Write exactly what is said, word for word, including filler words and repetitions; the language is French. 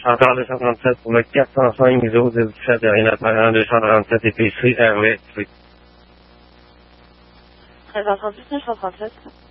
Encore deux cent trente-sept pour le quatre cent cinq, zéro dix-sept, rien apparent, deux cent trente-sept, épicerie, R V, treize cent trente-huit, neuf cent trente-sept.